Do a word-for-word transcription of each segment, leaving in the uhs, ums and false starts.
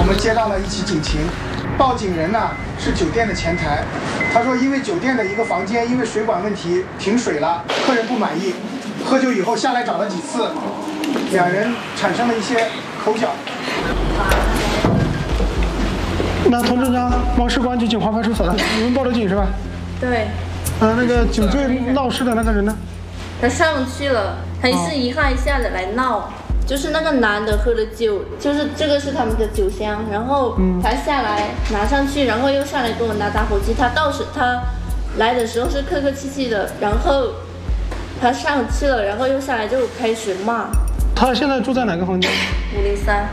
我们接到了一起警情，报警人呢是酒店的前台，他说因为酒店的一个房间因为水管问题停水了，客人不满意，喝酒以后下来找了几次，两人产生了一些口角。那童振江，望市公安局警华派出所的，你们报的警是吧？ 对。 呃，那个酒醉闹事的那个人呢？ 他上去了，他一是一下一下的来闹。就是那个男的喝了酒，就是这个是他们的酒箱，然后他下来拿上去，然后又下来跟我拿打火机。他到时他来的时候是客客气气的，然后他上去了，然后又下来就开始骂。 他现在住在哪个房间？ 五零三。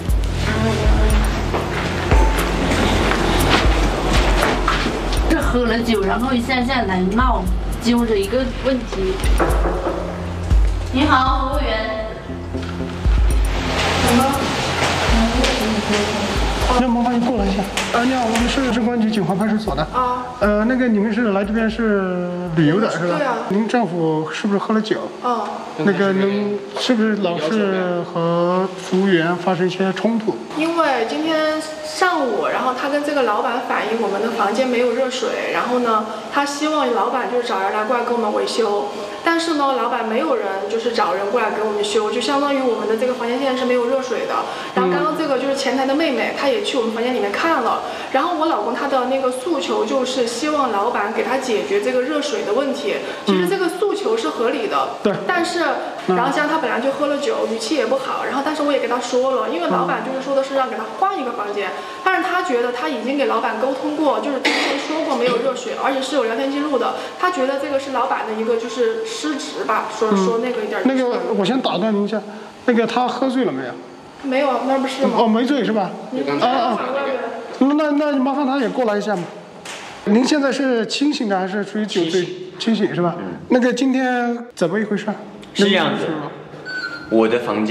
是喝了酒，然后一下下来闹，揪着一个问题。你好，服务员。 那麻烦你过来一下。啊，你好，我们是市公安局警华派出所的。啊。呃，那个你们是来这边是旅游的是吧？ 对啊。 您丈夫是不是喝了酒？哦。那个能是不是老是和服务员发生一些冲突？ 因为今天上午，然后他跟这个老板反映我们的房间没有热水，然后呢，他希望老板就是找人来过来给我们维修。但是呢，老板没有人就是找人过来给我们修，就相当于我们的这个房间现在是没有热水的。然后刚刚这个就是前台的妹妹，她也去我们房间里面看了。然后我老公他的那个诉求就是希望老板给他解决这个热水的问题。其实这个诉求是合理的，对。但是，然后像他本来就喝了酒，语气也不好。然后，但是我也跟他说了，因为老板就是说的是让给他换一个房间，但是他觉得他已经给老板沟通过，就是之前说过没有热水，而且是有聊天记录的。他觉得这个是老板的一个就是失职吧，说说那个一点。 那个，我先打断您一下，那个他喝醉了没有？ 没有，那不是吗？ 哦，没醉是吧？啊啊，那那麻烦他也过来一下嘛。您现在是清醒的还是属于酒醉？清醒是吧？那个今天怎么一回事？ 是这样子，我的房间。